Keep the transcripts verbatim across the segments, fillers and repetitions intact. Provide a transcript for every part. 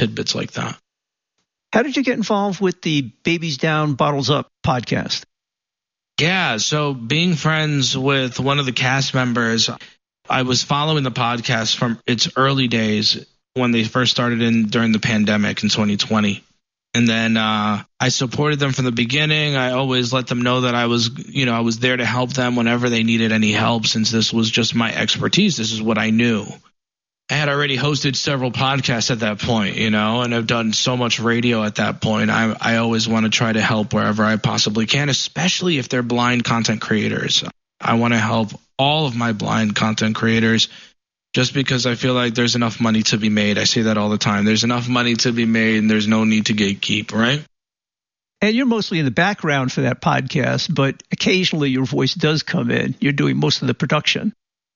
tidbits like that. How did you get involved with the Babies Down, Bottles Up podcast? Yeah, so being friends with one of the cast members, I was following the podcast from its early days when they first started in during the pandemic in twenty twenty. And then uh, I supported them from the beginning. I always let them know that I was, you know, I was there to help them whenever they needed any help, since this was just my expertise. This is what I knew. I had already hosted several podcasts at that point, you know, and I've done so much radio at that point. I, I always want to try to help wherever I possibly can, especially if they're blind content creators. I want to help all of my blind content creators just because I feel like there's enough money to be made. I say that all the time. There's enough money to be made and there's no need to gatekeep, right? And you're mostly in the background for that podcast, but occasionally your voice does come in. You're doing most of the production.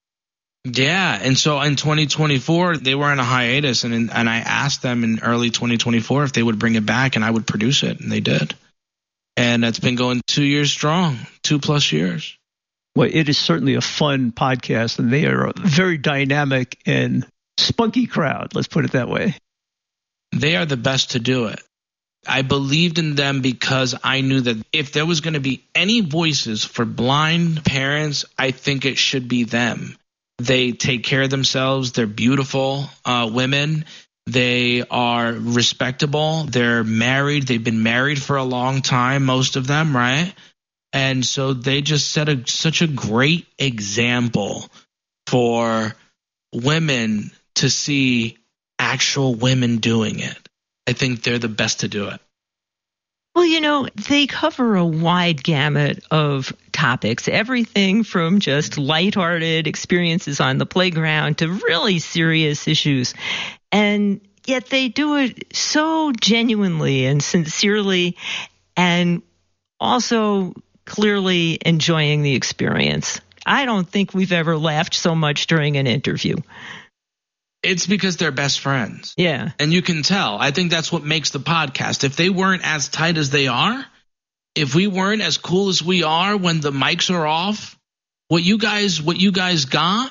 Yeah, and so in twenty twenty-four, they were in a hiatus, and in, and I asked them in early twenty twenty-four if they would bring it back, and I would produce it, and they did. And it's been going two years strong, two plus years. Well, it is certainly a fun podcast, and they are a very dynamic and spunky crowd, let's put it that way. They are the best to do it. I believed in them because I knew that if there was going to be any voices for blind parents, I think it should be them. They take care of themselves. They're beautiful uh, women. They are respectable. They're married. They've been married for a long time, most of them, right? And so they just set a, such a great example for women to see actual women doing it. I think they're the best to do it. Well, you know, they cover a wide gamut of topics, everything from just lighthearted experiences on the playground to really serious issues. And yet they do it so genuinely and sincerely, and also clearly enjoying the experience. I don't think we've ever laughed so much during an interview. It's because they're best friends. Yeah. And you can tell. I think that's what makes the podcast. If they weren't as tight as they are, if we weren't as cool as we are when the mics are off, what you guys what you guys got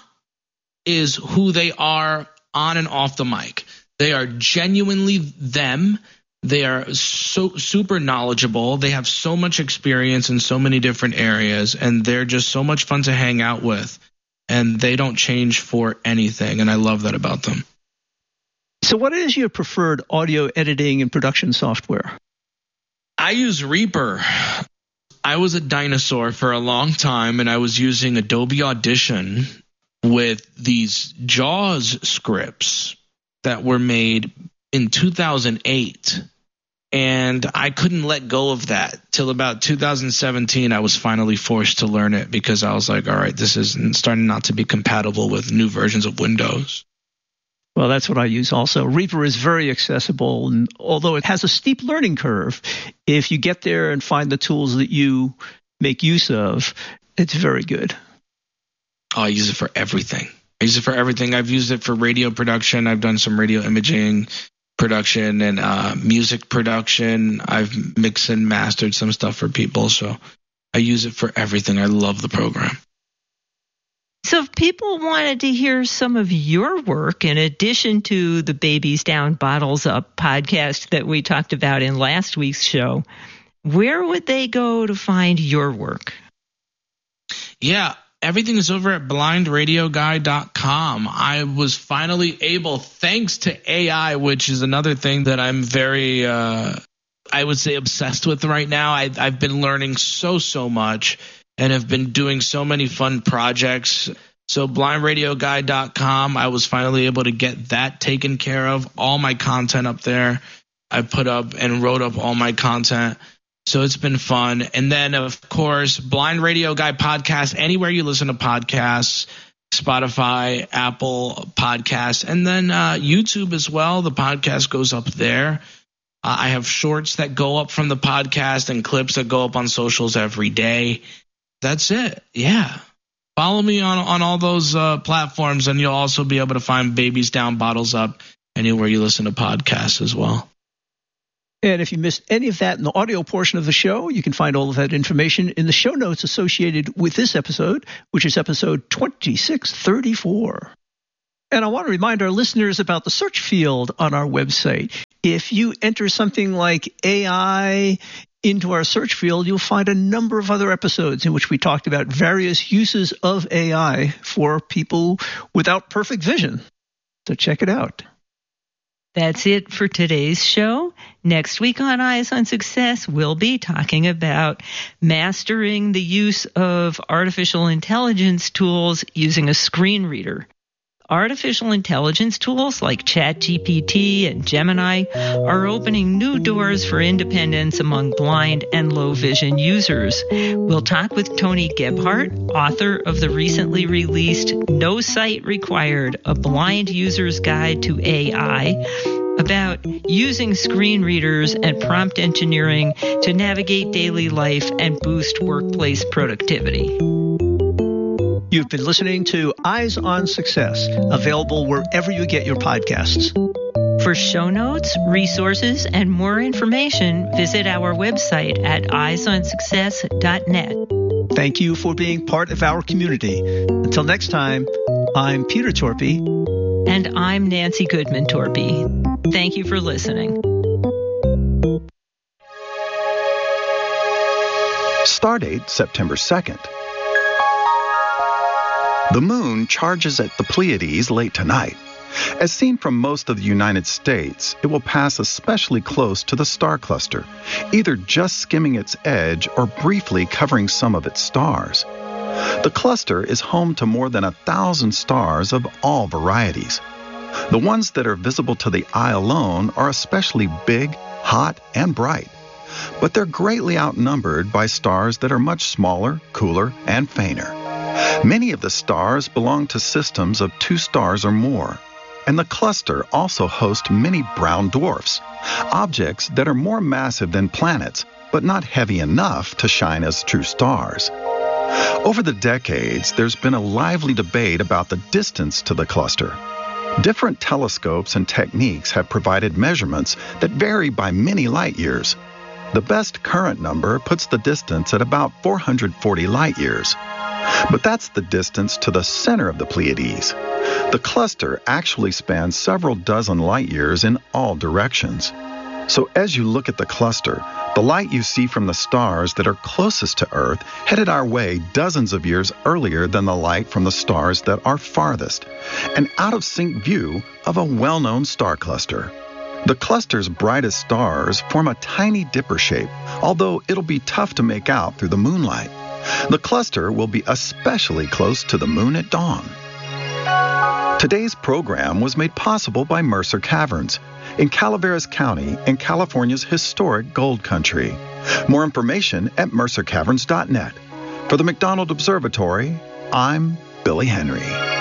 is who they are on and off the mic. They are genuinely them. They are so super knowledgeable. They have so much experience in so many different areas, and they're just so much fun to hang out with. And they don't change for anything, and I love that about them. So what is your preferred audio editing and production software? I use Reaper. I was a dinosaur for a long time, and I was using Adobe Audition with these JAWS scripts that were made in two thousand eight. And I couldn't let go of that till about two thousand seventeen. I was finally forced to learn it because I was like, all right, this is starting not to be compatible with new versions of Windows. Well, that's what I use also. Reaper is very accessible, and although it has a steep learning curve, if you get there and find the tools that you make use of, it's very good. Oh, I use it for everything. I use it for everything. I've used it for radio production. I've done some radio imaging production and uh, music production. I've mixed and mastered some stuff for people, so I use it for everything. I love the program. So if people wanted to hear some of your work in addition to the Babies Down, Bottles Up podcast that we talked about in last week's show, where would they go to find your work? Yeah, everything is over at blind radio guy dot com. I was finally able, thanks to A I, which is another thing that I'm very, uh, I would say, obsessed with right now. I, I've been learning so, so much and have been doing so many fun projects. So blind radio guy dot com, I was finally able to get that taken care of. All my content up there. I put up and wrote up all my content. So it's been fun. And then, of course, Blind Radio Guy Podcast, anywhere you listen to podcasts, Spotify, Apple Podcasts, and then uh, YouTube as well. The podcast goes up there. Uh, I have shorts that go up from the podcast and clips that go up on socials every day. That's it. Yeah. Follow me on, on all those uh, platforms, and you'll also be able to find Babies Down, Bottles Up anywhere you listen to podcasts as well. And if you missed any of that in the audio portion of the show, you can find all of that information in the show notes associated with this episode, which is episode twenty-six thirty-four. And I want to remind our listeners about the search field on our website. If you enter something like A I into our search field, you'll find a number of other episodes in which we talked about various uses of A I for people without perfect vision. So check it out. That's it for today's show. Next week on Eyes on Success, we'll be talking about mastering the use of artificial intelligence tools using a screen reader. Artificial intelligence tools like ChatGPT and Gemini are opening new doors for independence among blind and low vision users. We'll talk with Tony Gebhardt, author of the recently released No Sight Required, a blind user's guide to A I, about using screen readers and prompt engineering to navigate daily life and boost workplace productivity. You've been listening to Eyes on Success, available wherever you get your podcasts. For show notes, resources, and more information, visit our website at eyes on success dot net. Thank you for being part of our community. Until next time, I'm Peter Torpy. And I'm Nancy Goodman Torpy. Thank you for listening. Stardate September second. The moon charges at the Pleiades late tonight. As seen from most of the United States, it will pass especially close to the star cluster, either just skimming its edge or briefly covering some of its stars. The cluster is home to more than a thousand stars of all varieties. The ones that are visible to the eye alone are especially big, hot, and bright. But they're greatly outnumbered by stars that are much smaller, cooler, and fainter. Many of the stars belong to systems of two stars or more, and the cluster also hosts many brown dwarfs, objects that are more massive than planets, but not heavy enough to shine as true stars. Over the decades, there's been a lively debate about the distance to the cluster. Different telescopes and techniques have provided measurements that vary by many light years. The best current number puts the distance at about four hundred forty light years. But that's the distance to the center of the Pleiades. The cluster actually spans several dozen light years in all directions. So as you look at the cluster, the light you see from the stars that are closest to Earth headed our way dozens of years earlier than the light from the stars that are farthest, an out-of-sync view of a well-known star cluster. The cluster's brightest stars form a tiny dipper shape, although it'll be tough to make out through the moonlight. The cluster will be especially close to the moon at dawn. Today's program was made possible by Mercer Caverns in Calaveras County in California's historic gold country. More information at mercer caverns dot net. For the McDonald Observatory, I'm Billy Henry.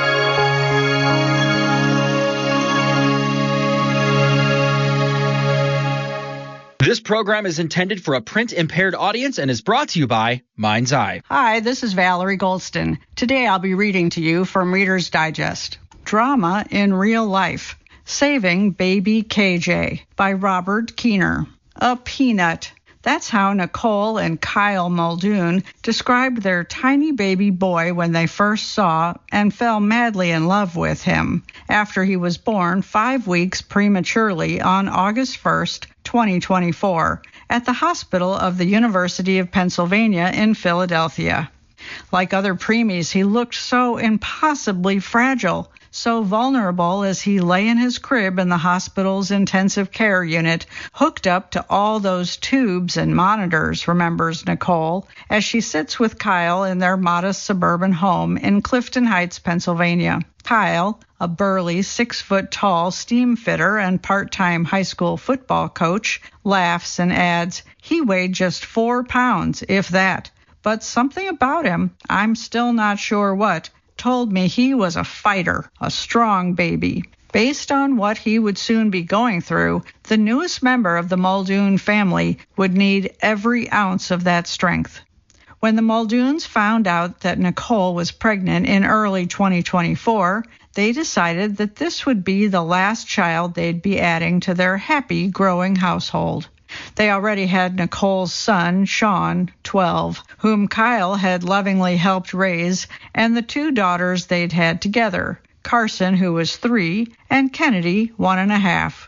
This program is intended for a print-impaired audience and is brought to you by Mind's Eye. Hi, this is Valerie Goldston. Today I'll be reading to you from Reader's Digest, Drama in Real Life, Saving Baby K J by Robert Keener. A peanut. That's how Nicole and Kyle Muldoon described their tiny baby boy when they first saw and fell madly in love with him after he was born five weeks prematurely on August first, twenty twenty-four, at the hospital of the University of Pennsylvania in Philadelphia. Like other preemies, he looked so impossibly fragile, so vulnerable as he lay in his crib in the hospital's intensive care unit, hooked up to all those tubes and monitors, remembers Nicole, as she sits with Kyle in their modest suburban home in Clifton Heights, Pennsylvania. Kyle, a burly, six-foot-tall steam fitter and part-time high school football coach, laughs and adds, he weighed just four pounds, if that. But something about him, I'm still not sure what, told me he was a fighter, a strong baby. Based on what he would soon be going through, the newest member of the Muldoon family would need every ounce of that strength. When the Muldoons found out that Nicole was pregnant in early twenty twenty-four, they decided that this would be the last child they'd be adding to their happy, growing household. They already had Nicole's son, Sean, twelve, whom Kyle had lovingly helped raise, and the two daughters they'd had together, Carson, who was three, and Kennedy, one and a half.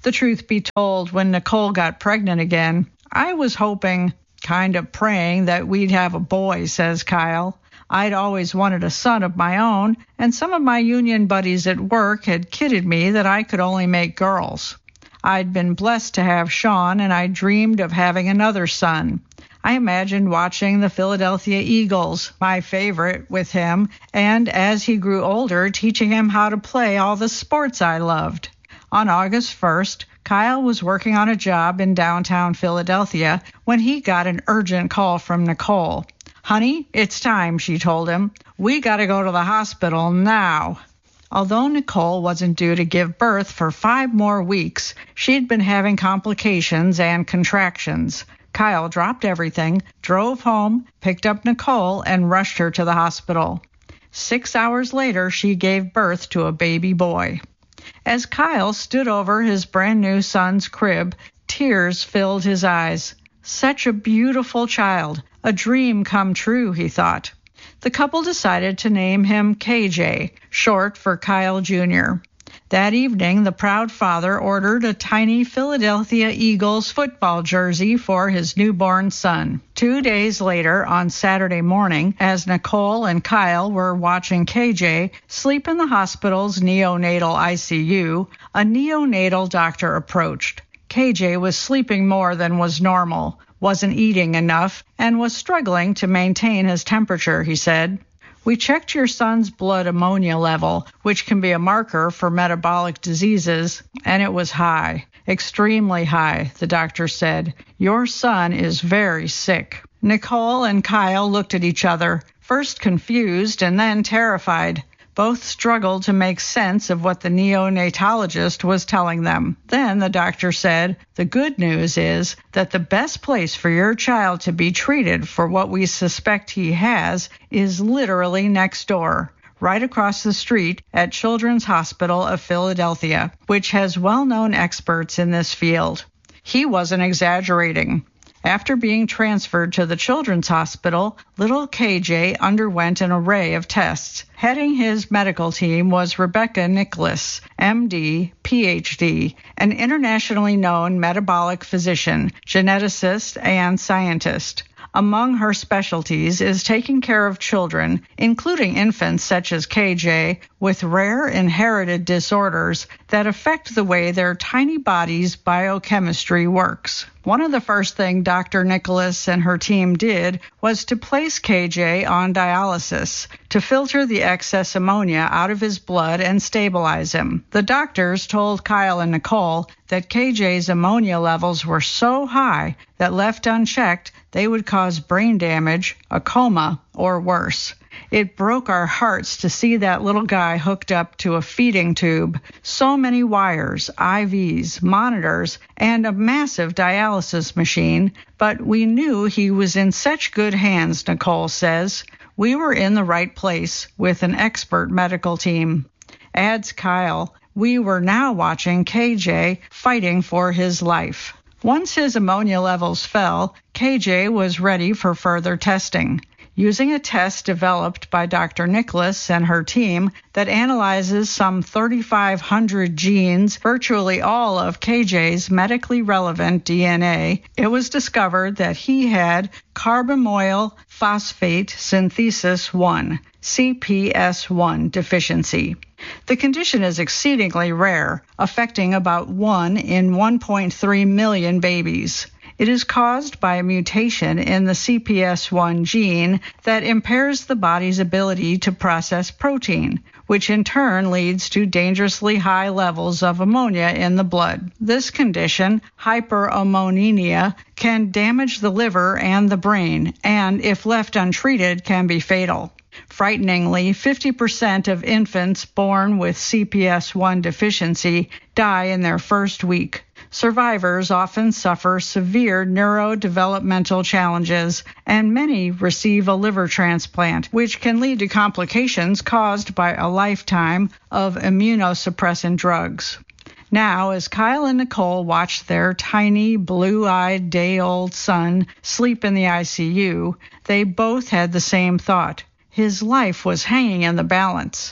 The truth be told, when Nicole got pregnant again, I was hoping, kind of praying, that we'd have a boy, says Kyle. I'd always wanted a son of my own, and some of my union buddies at work had kidded me that I could only make girls. I'd been blessed to have Sean, and I dreamed of having another son. I imagined watching the Philadelphia Eagles, my favorite, with him, and as he grew older, teaching him how to play all the sports I loved. On August first, Kyle was working on a job in downtown Philadelphia when he got an urgent call from Nicole. Honey, it's time, she told him. We got to go to the hospital now. Although Nicole wasn't due to give birth for five more weeks, she'd been having complications and contractions. Kyle dropped everything, drove home, picked up Nicole, and rushed her to the hospital. Six hours later, she gave birth to a baby boy. As Kyle stood over his brand new son's crib, tears filled his eyes. Such a beautiful child, a dream come true, he thought. The couple decided to name him K J, short for Kyle Junior That evening, the proud father ordered a tiny Philadelphia Eagles football jersey for his newborn son. Two days later, on Saturday morning, as Nicole and Kyle were watching K J sleep in the hospital's neonatal I C U, a neonatal doctor approached. K J was sleeping more than was normal, wasn't eating enough, and was struggling to maintain his temperature, he said. We checked your son's blood ammonia level, which can be a marker for metabolic diseases, and it was high, extremely high, the doctor said. Your son is very sick. Nicole and Kyle looked at each other, first confused and then terrified. Both struggled to make sense of what the neonatologist was telling them. Then the doctor said, the good news is that the best place for your child to be treated for what we suspect he has is literally next door, right across the street at Children's Hospital of Philadelphia, which has well-known experts in this field. He wasn't exaggerating. After being transferred to the Children's Hospital, little K J underwent an array of tests. Heading his medical team was Rebecca Nicholas, M D, P H D, an internationally known metabolic physician, geneticist, and scientist. Among her specialties is taking care of children, including infants such as K J, with rare inherited disorders that affect the way their tiny body's biochemistry works. One of the first things Doctor Nicholas and her team did was to place K J on dialysis to filter the excess ammonia out of his blood and stabilize him. The doctors told Kyle and Nicole that K J's ammonia levels were so high that left unchecked, they would cause brain damage, a coma, or worse. It broke our hearts to see that little guy hooked up to a feeding tube, so many wires, I Vs, monitors, and a massive dialysis machine, but we knew he was in such good hands, Nicole says. We were in the right place with an expert medical team. Adds Kyle, we were now watching K J fighting for his life. Once his ammonia levels fell, K J was ready for further testing. Using a test developed by Doctor Nicholas and her team that analyzes some thirty-five hundred genes, virtually all of K J's medically relevant D N A, it was discovered that he had carbamoyl phosphate synthesis one, C P S one deficiency. The condition is exceedingly rare, affecting about one in one point three million babies. It is caused by a mutation in the C P S one gene that impairs the body's ability to process protein, which in turn leads to dangerously high levels of ammonia in the blood. This condition, hyperammonemia, can damage the liver and the brain, and if left untreated, can be fatal. Frighteningly, fifty percent of infants born with C P S one deficiency die in their first week. Survivors often suffer severe neurodevelopmental challenges, and many receive a liver transplant, which can lead to complications caused by a lifetime of immunosuppressant drugs. Now, as Kyle and Nicole watched their tiny, blue-eyed, day-old son sleep in the I C U, they both had the same thought. His life was hanging in the balance.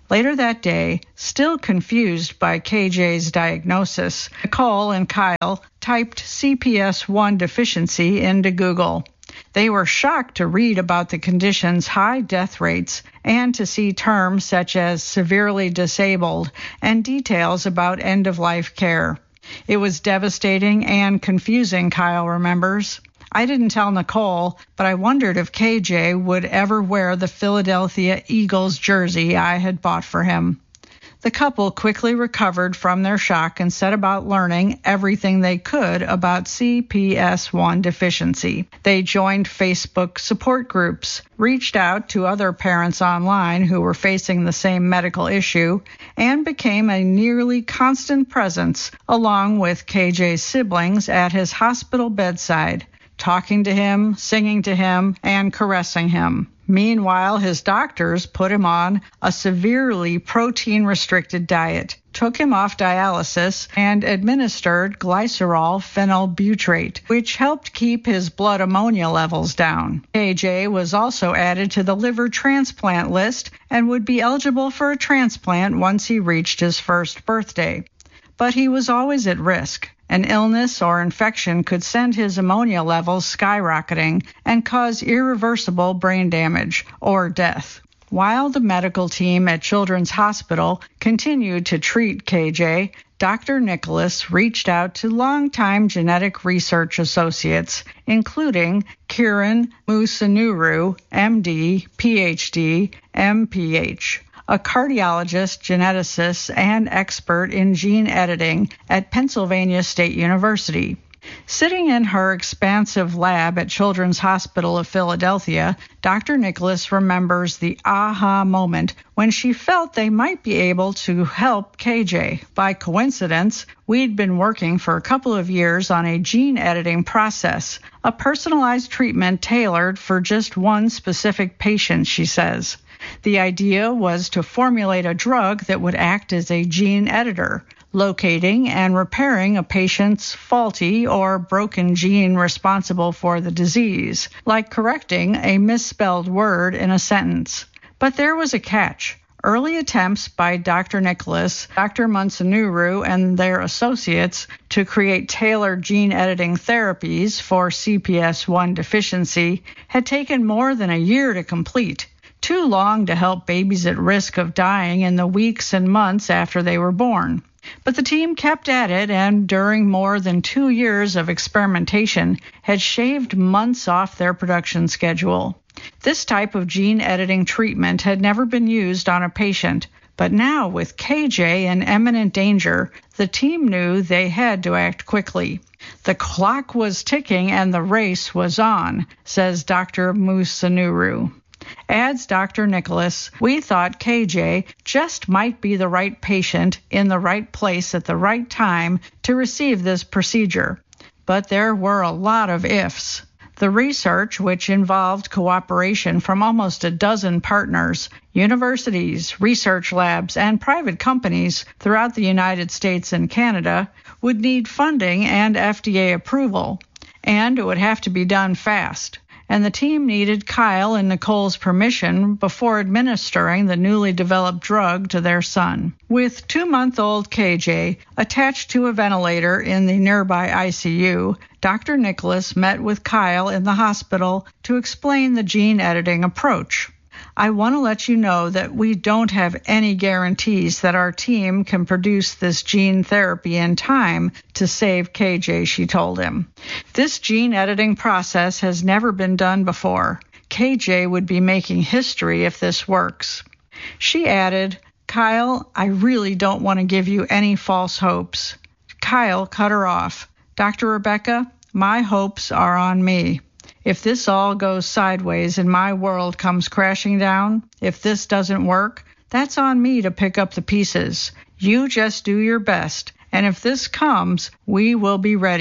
Later that day, still confused by K J's diagnosis, Nicole and Kyle typed C P S one deficiency into Google. They were shocked to read about the condition's high death rates and to see terms such as severely disabled and details about end-of-life care. It was devastating and confusing, Kyle remembers. I didn't tell Nicole, but I wondered if K J would ever wear the Philadelphia Eagles jersey I had bought for him. The couple quickly recovered from their shock and set about learning everything they could about C P S one deficiency. They joined Facebook support groups, reached out to other parents online who were facing the same medical issue, and became a nearly constant presence along with K J's siblings at his hospital bedside, talking to him, singing to him, and caressing him. Meanwhile, his doctors put him on a severely protein-restricted diet, took him off dialysis, and administered glycerol phenylbutyrate, which helped keep his blood ammonia levels down. K J was also added to the liver transplant list and would be eligible for a transplant once he reached his first birthday. But he was always at risk. An illness or infection could send his ammonia levels skyrocketing and cause irreversible brain damage or death. While the medical team at Children's Hospital continued to treat K J, Doctor Nicholas reached out to longtime genetic research associates, including Kiran Musunuru, M D, P H D, M P H. A cardiologist, geneticist, and expert in gene editing at Pennsylvania State University. Sitting in her expansive lab at Children's Hospital of Philadelphia, Doctor Nicholas remembers the aha moment when she felt they might be able to help K J. By coincidence, we'd been working for a couple of years on a gene editing process, a personalized treatment tailored for just one specific patient, she says. The idea was to formulate a drug that would act as a gene editor, locating and repairing a patient's faulty or broken gene responsible for the disease, like correcting a misspelled word in a sentence. But there was a catch. Early attempts by Doctor Nicholas, Doctor Musunuru, and their associates to create tailored gene editing therapies for C P S one deficiency had taken more than a year to complete. Too long to help babies at risk of dying in the weeks and months after they were born. But the team kept at it and during more than two years of experimentation had shaved months off their production schedule. This type of gene editing treatment had never been used on a patient, but now with K J in imminent danger, the team knew they had to act quickly. The clock was ticking and the race was on, says Doctor Musunuru. Adds Doctor Nicholas, we thought K J just might be the right patient in the right place at the right time to receive this procedure. But there were a lot of ifs. The research, which involved cooperation from almost a dozen partners, universities, research labs, and private companies throughout the United States and Canada, would need funding and F D A approval, and it would have to be done fast. And the team needed Kyle and Nicole's permission before administering the newly developed drug to their son. With two-month-old K J attached to a ventilator in the nearby I C U, Doctor Nicholas met with Kyle in the hospital to explain the gene editing approach. I want to let you know that we don't have any guarantees that our team can produce this gene therapy in time to save K J, she told him. This gene editing process has never been done before. K J would be making history if this works. She added, Kyle, I really don't want to give you any false hopes. Kyle cut her off. Doctor Rebecca, my hopes are on me. If this all goes sideways and my world comes crashing down, if this doesn't work, that's on me to pick up the pieces. You just do your best, and if this comes, we will be ready.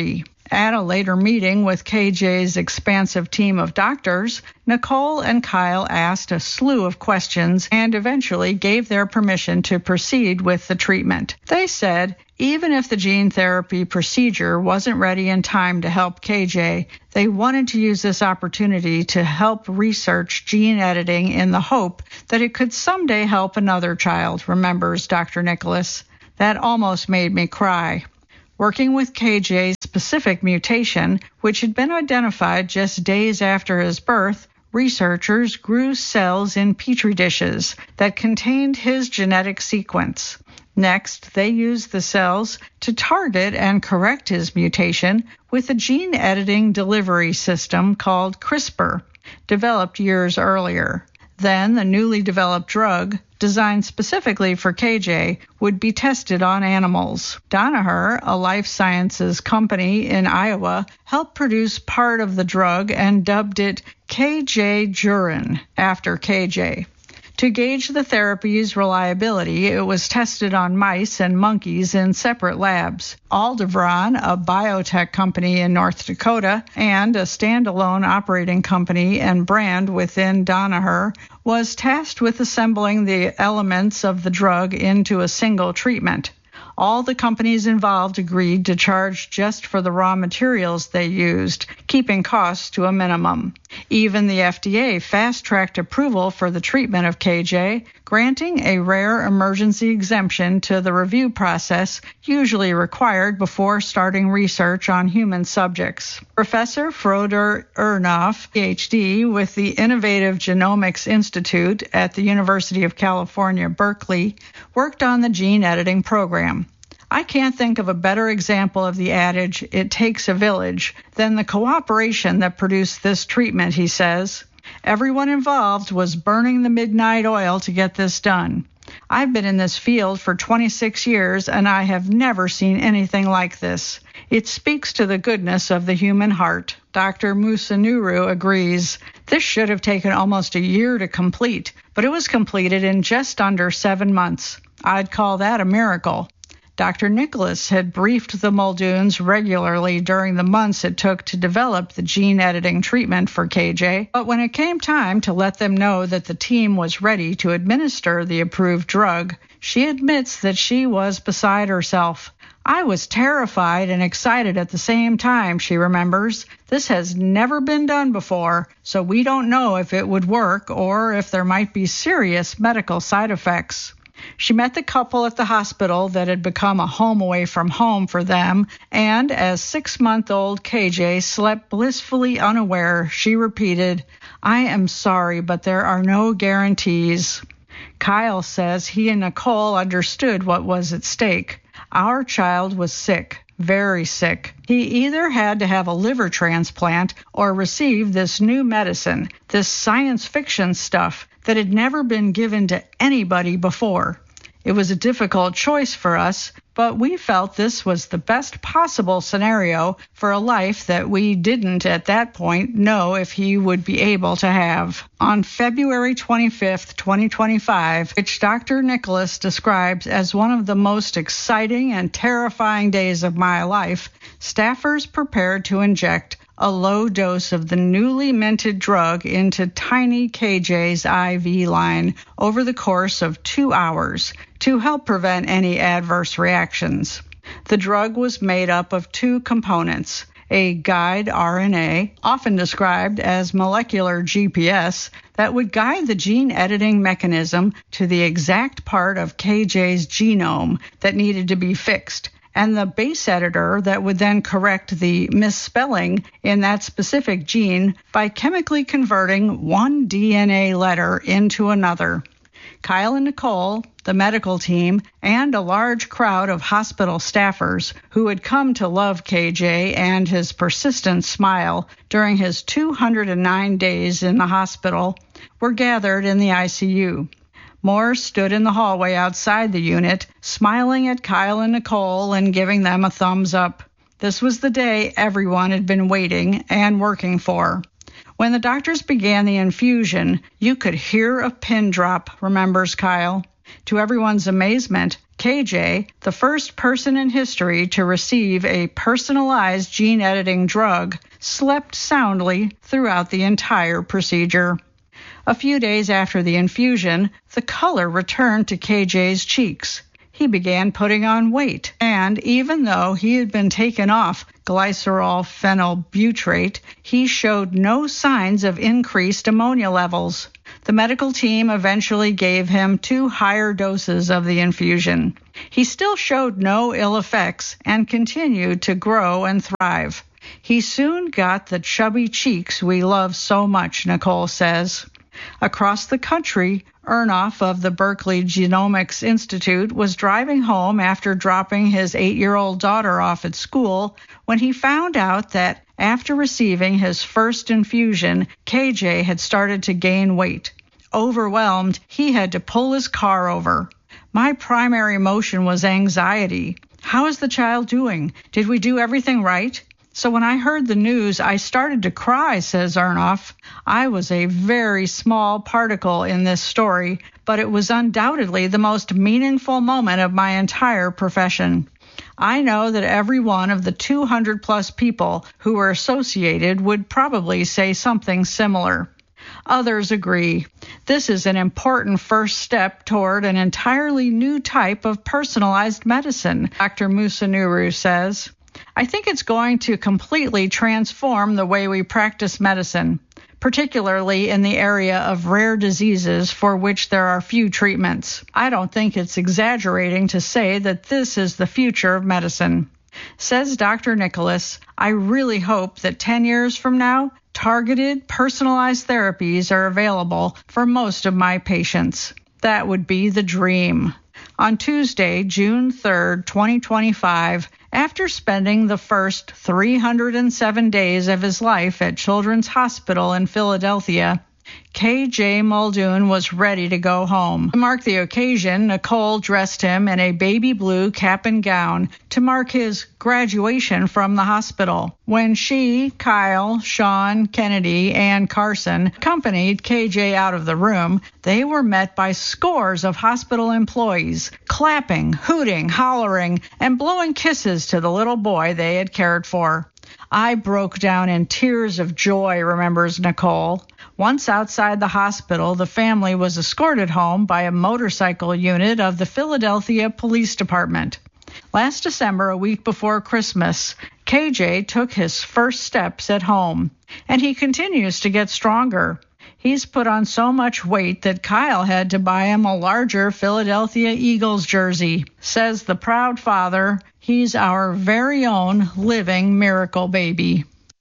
At a later meeting with K J's expansive team of doctors, Nicole and Kyle asked a slew of questions and eventually gave their permission to proceed with the treatment. They said even if the gene therapy procedure wasn't ready in time to help K J, they wanted to use this opportunity to help research gene editing in the hope that it could someday help another child, remembers Doctor Nicholas. That almost made me cry. Working with K J's specific mutation, which had been identified just days after his birth, researchers grew cells in petri dishes that contained his genetic sequence. Next, they used the cells to target and correct his mutation with a gene editing delivery system called CRISPR, developed years earlier. Then the newly developed drug, designed specifically for K J, would be tested on animals. Danaher, a life sciences company in Iowa, helped produce part of the drug and dubbed it K J Jurin after K J. To gauge the therapy's reliability, it was tested on mice and monkeys in separate labs. Aldevron, a biotech company in North Dakota and a standalone operating company and brand within Danaher, was tasked with assembling the elements of the drug into a single treatment. All the companies involved agreed to charge just for the raw materials they used, keeping costs to a minimum. Even the F D A fast-tracked approval for the treatment of K J, granting a rare emergency exemption to the review process usually required before starting research on human subjects. Professor Froder Ernhoff, P H D, with the Innovative Genomics Institute at the University of California, Berkeley, worked on the gene editing program. I can't think of a better example of the adage, "it takes a village," than the cooperation that produced this treatment, he says. Everyone involved was burning the midnight oil to get this done. I've been in this field for twenty-six years, and I have never seen anything like this. It speaks to the goodness of the human heart. Doctor Musunuru agrees. This should have taken almost a year to complete, but it was completed in just under seven months. I'd call that a miracle. Doctor Nicholas had briefed the Muldoons regularly during the months it took to develop the gene editing treatment for K J, but when it came time to let them know that the team was ready to administer the approved drug, she admits that she was beside herself. I was terrified and excited at the same time, she remembers. This has never been done before, so we don't know if it would work or if there might be serious medical side effects. She met the couple at the hospital that had become a home away from home for them, and as six-month-old K J slept blissfully unaware, she repeated, "I am sorry, but there are no guarantees." Kyle says he and Nicole understood what was at stake. Our child was sick, very sick. He either had to have a liver transplant or receive this new medicine, this science fiction stuff that had never been given to anybody before. It was a difficult choice for us, but we felt this was the best possible scenario for a life that we didn't at that point know if he would be able to have. On February twenty-fifth, twenty twenty-five, which Doctor Nicholas describes as one of the most exciting and terrifying days of my life, staffers prepared to inject a low dose of the newly minted drug into tiny K J's I V line over the course of two hours to help prevent any adverse reactions. The drug was made up of two components, a guide R N A, often described as molecular G P S, that would guide the gene editing mechanism to the exact part of K J's genome that needed to be fixed, and the base editor that would then correct the misspelling in that specific gene by chemically converting one D N A letter into another. Kyle and Nicole, the medical team, and a large crowd of hospital staffers who had come to love K J and his persistent smile during his two hundred nine days in the hospital were gathered in the I C U. Moore stood in the hallway outside the unit, smiling at Kyle and Nicole and giving them a thumbs up. This was the day everyone had been waiting and working for. When the doctors began the infusion, you could hear a pin drop, remembers Kyle. To everyone's amazement, K J, the first person in history to receive a personalized gene editing drug, slept soundly throughout the entire procedure. A few days after the infusion, the color returned to K J's cheeks. He began putting on weight, and even though he had been taken off glycerol phenylbutyrate, he showed no signs of increased ammonia levels. The medical team eventually gave him two higher doses of the infusion. He still showed no ill effects and continued to grow and thrive. He soon got the chubby cheeks we love so much, Nicole says. Across the country, Ernoff of the Berkeley Genomics Institute was driving home after dropping his eight-year-old daughter off at school when he found out that after receiving his first infusion, K J had started to gain weight. Overwhelmed, he had to pull his car over. My primary emotion was anxiety. How is the child doing? Did we do everything right? So when I heard the news, I started to cry, says Ernoff. I was a very small particle in this story, but it was undoubtedly the most meaningful moment of my entire profession. I know that every one of the two hundred plus people who were associated would probably say something similar. Others agree. This is an important first step toward an entirely new type of personalized medicine, Doctor Musunuru says. I think it's going to completely transform the way we practice medicine, particularly in the area of rare diseases for which there are few treatments. I don't think it's exaggerating to say that this is the future of medicine. Says Doctor Nicholas, I really hope that ten years from now, targeted, personalized therapies are available for most of my patients. That would be the dream. On Tuesday, June third, twenty twenty-five, after spending the first three hundred seven days of his life at Children's Hospital in Philadelphia, K J Muldoon was ready to go home. To mark the occasion, Nicole dressed him in a baby blue cap and gown to mark his graduation from the hospital. When she, Kyle, Sean, Kennedy, and Carson accompanied K J out of the room, they were met by scores of hospital employees, clapping, hooting, hollering, and blowing kisses to the little boy they had cared for. I broke down in tears of joy, remembers Nicole. Once outside the hospital, the family was escorted home by a motorcycle unit of the Philadelphia Police Department. Last December, a week before Christmas, K J took his first steps at home, and he continues to get stronger. He's put on so much weight that Kyle had to buy him a larger Philadelphia Eagles jersey. Says the proud father, he's our very own living miracle baby.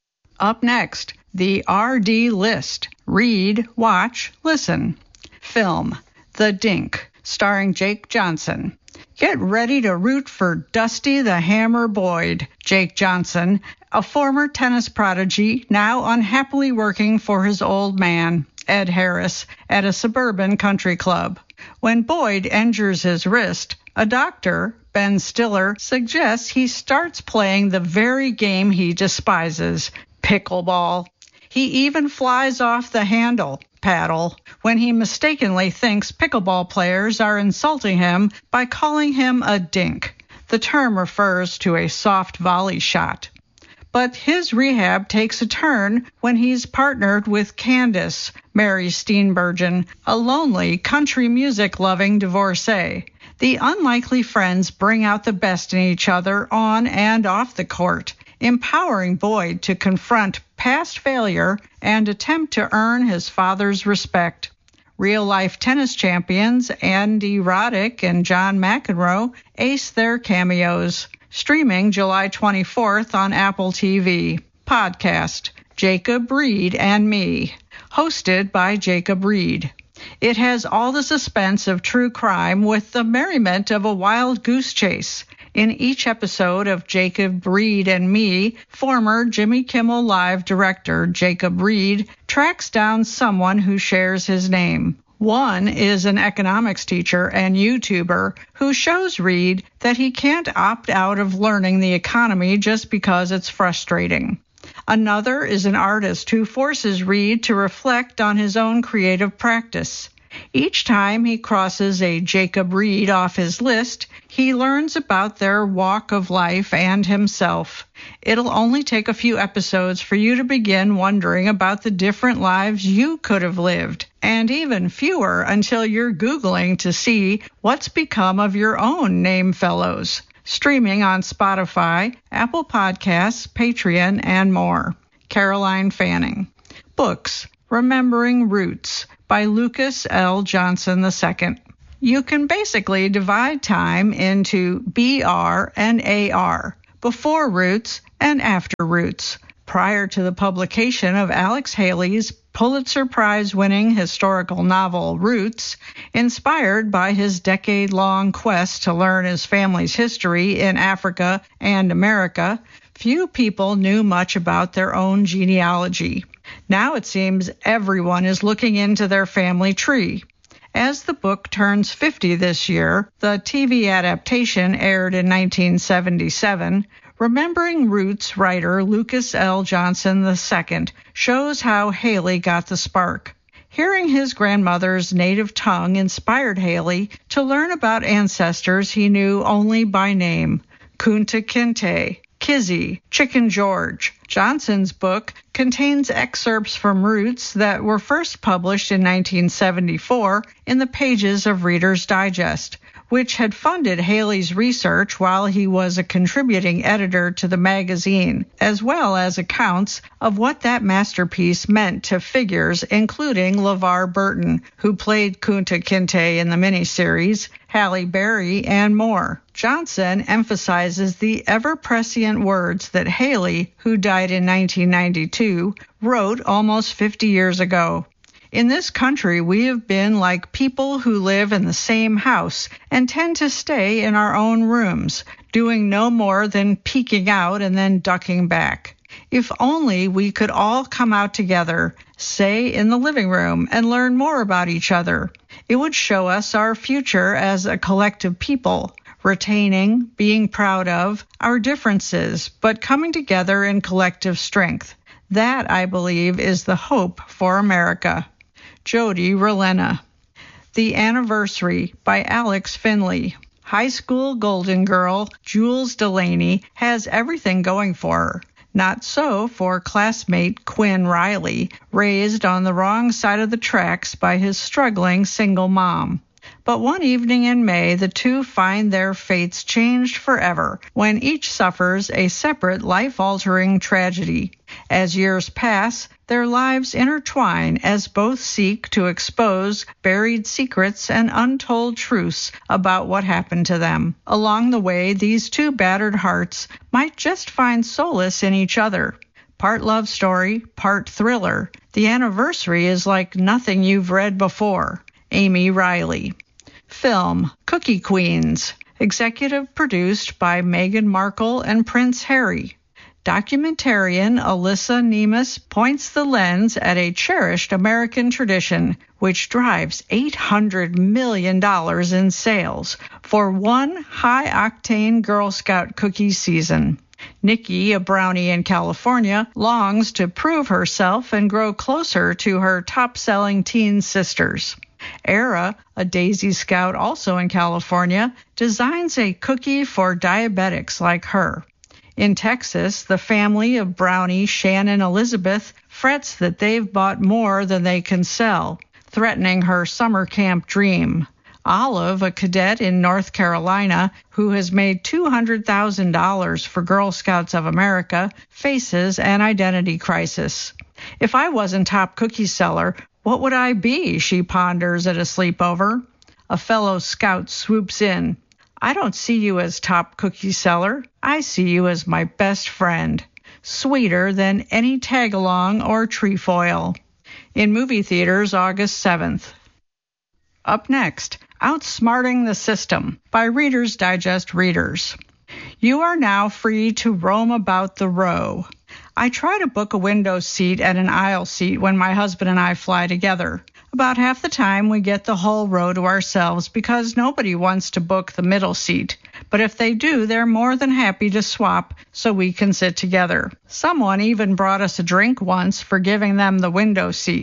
Up next, the R D list. Read, watch, listen. Film, The Dink, starring Jake Johnson. Get ready to root for Dusty the Hammer Boyd. Jake Johnson, a former tennis prodigy, now unhappily working for his old man, Ed Harris, at a suburban country club. When Boyd injures his wrist, a doctor, Ben Stiller, suggests he starts playing the very game he despises, pickleball. He even flies off the handle, paddle, when he mistakenly thinks pickleball players are insulting him by calling him a dink. The term refers to a soft volley shot. But his rehab takes a turn when he's partnered with Candace, Mary Steenburgen, a lonely country music-loving divorcee. The unlikely friends bring out the best in each other on and off the court, empowering Boyd to confront past failure and attempt to earn his father's respect. Real-life tennis champions Andy Roddick and John McEnroe ace their cameos. Streaming July twenty-fourth on Apple T V. Podcast, Jacob Reed and Me. Hosted by Jacob Reed. It has all the suspense of true crime with the merriment of a wild goose chase. In each episode of Jacob Reed and Me, former Jimmy Kimmel Live director Jacob Reed tracks down someone who shares his name. One is an economics teacher and YouTuber who shows Reed that he can't opt out of learning the economy just because it's frustrating. Another is an artist who forces Reed to reflect on his own creative practice. Each time he crosses a Jacob Reed off his list, he learns about their walk of life and himself. It'll only take a few episodes for you to begin wondering about the different lives you could have lived, and even fewer until you're Googling to see what's become of your own Namefellows. Streaming on Spotify, Apple Podcasts, Patreon, and more. Caroline Fanning. Books: Remembering Roots by Lucas L. Johnson the Second. You can basically divide time into B R and A R, before Roots and after Roots. Prior to the publication of Alex Haley's Pulitzer Prize-winning historical novel Roots, inspired by his decade-long quest to learn his family's history in Africa and America, few people knew much about their own genealogy. Now it seems everyone is looking into their family tree. As the book turns fifty this year, the T V adaptation aired in nineteen seventy-seven, Remembering Roots writer Lucas L. Johnson the Second shows how Haley got the spark. Hearing his grandmother's native tongue inspired Haley to learn about ancestors he knew only by name: Kunta Kinte, Kizzy, Chicken George. Johnson's book contains excerpts from Roots that were first published in nineteen seventy-four in the pages of Reader's Digest, which had funded Haley's research while he was a contributing editor to the magazine, as well as accounts of what that masterpiece meant to figures including LeVar Burton, who played Kunta Kinte in the miniseries, Halle Berry, and more. Johnson emphasizes the ever-prescient words that Haley, who died in nineteen ninety-two, wrote almost fifty years ago. In this country, we have been like people who live in the same house and tend to stay in our own rooms, doing no more than peeking out and then ducking back. If only we could all come out together, say in the living room, and learn more about each other. It would show us our future as a collective people, retaining, being proud of, our differences, but coming together in collective strength. That, I believe, is the hope for America. Jody Relena. The Anniversary by Alex Finley. High school golden girl Jules Delaney has everything going for her. Not so for classmate Quinn Riley, raised on the wrong side of the tracks by his struggling single mom. But one evening in May, the two find their fates changed forever when each suffers a separate life-altering tragedy. As years pass, their lives intertwine as both seek to expose buried secrets and untold truths about what happened to them. Along the way, these two battered hearts might just find solace in each other. Part love story, part thriller, The Anniversary is like nothing you've read before. Amy Riley. Film, Cookie Queens, executive produced by Meghan Markle and Prince Harry. Documentarian Alyssa Nemes points the lens at a cherished American tradition which drives eight hundred million dollars in sales for one high-octane Girl Scout cookie season. Nikki, a brownie in California, longs to prove herself and grow closer to her top-selling teen sisters. Era, a Daisy Scout also in California, designs a cookie for diabetics like her. In Texas, the family of brownie Shannon Elizabeth frets that they've bought more than they can sell, threatening her summer camp dream. Olive, a cadet in North Carolina who has made two hundred thousand dollars for Girl Scouts of America, faces an identity crisis. If I wasn't top cookie seller, what would I be? She ponders at a sleepover. A fellow scout swoops in. I don't see you as top cookie seller. I see you as my best friend. Sweeter than any tag-along or trefoil. In movie theaters August seventh. Up next, Outsmarting the System by Reader's Digest readers. You are now free to roam about the row. I try to book a window seat and an aisle seat when my husband and I fly together. About half the time we get the whole row to ourselves because nobody wants to book the middle seat. But if they do, they're more than happy to swap so we can sit together. Someone even brought us a drink once for giving them the window seat.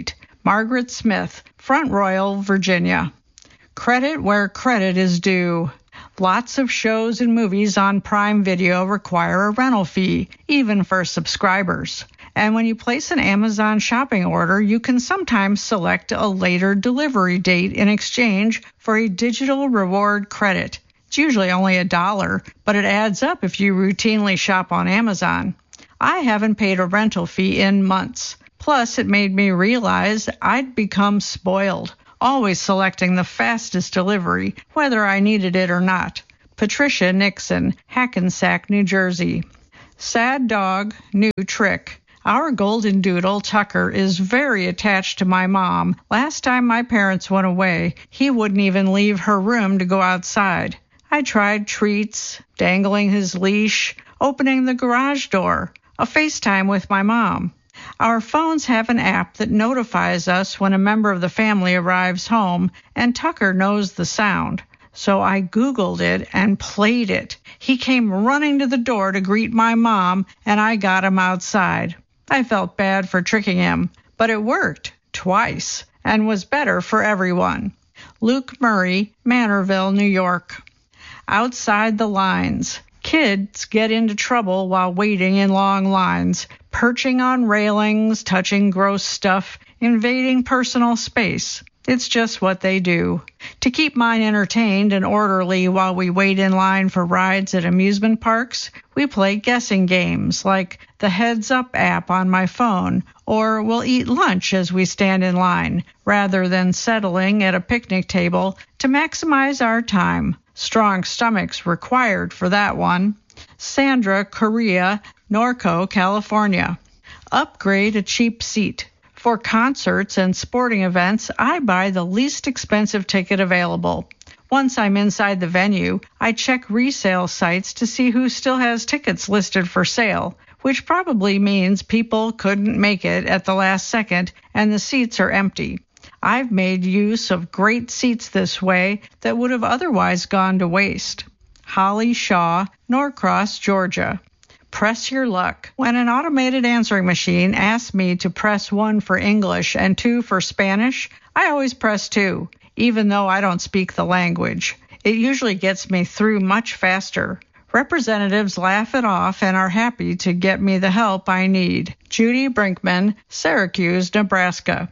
Margaret Smith, Front Royal, Virginia. Credit where credit is due. Lots of shows and movies on Prime Video require a rental fee, even for subscribers. And when you place an Amazon shopping order, you can sometimes select a later delivery date in exchange for a digital reward credit. It's usually only a dollar, but it adds up if you routinely shop on Amazon. I haven't paid a rental fee in months. Plus, it made me realize I'd become spoiled, always selecting the fastest delivery, whether I needed it or not. Patricia Nixon, Hackensack, New Jersey. Sad dog, new trick. Our golden doodle, Tucker, is very attached to my mom. Last time my parents went away, he wouldn't even leave her room to go outside. I tried treats, dangling his leash, opening the garage door, a FaceTime with my mom. Our phones have an app that notifies us when a member of the family arrives home, and Tucker knows the sound. So I Googled it and played it. He came running to the door to greet my mom, and I got him outside. I felt bad for tricking him, but it worked twice and was better for everyone. Luke Murray, Manorville, New York. Outside the lines. Kids get into trouble while waiting in long lines, perching on railings, touching gross stuff, invading personal space. It's just what they do. To keep mine entertained and orderly while we wait in line for rides at amusement parks, we play guessing games like the Heads Up app on my phone, or we'll eat lunch as we stand in line, rather than settling at a picnic table to maximize our time. Strong stomachs required for that one. Sandra Correa, Norco, California. Upgrade a cheap seat. For concerts and sporting events, I buy the least expensive ticket available. Once I'm inside the venue, I check resale sites to see who still has tickets listed for sale, which probably means people couldn't make it at the last second and the seats are empty. I've made use of great seats this way that would have otherwise gone to waste. Holly Shaw, Norcross, Georgia. Press your luck. When an automated answering machine asks me to press one for English and two for Spanish, I always press two, even though I don't speak the language. It usually gets me through much faster. Representatives laugh it off and are happy to get me the help I need. Judy Brinkman, Syracuse, Nebraska.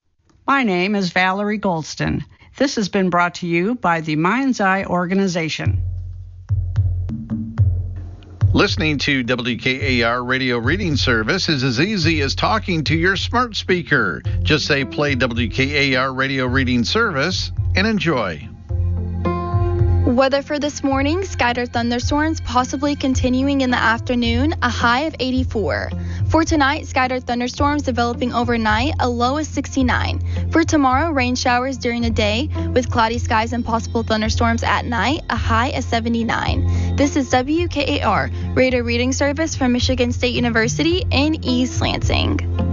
My name is Valerie Goldston. This has been brought to you by the Mind's Eye Organization. Listening to W K A R Radio Reading Service is as easy as talking to your smart speaker. Just say play W K A R Radio Reading Service and enjoy. Weather for this morning, scattered thunderstorms possibly continuing in the afternoon, a high of eighty-four. For tonight, scattered thunderstorms developing overnight, a low of sixty-nine. For tomorrow, rain showers during the day with cloudy skies and possible thunderstorms at night, a high of seventy-nine. This is W K A R, Radio Reading Service from Michigan State University in East Lansing.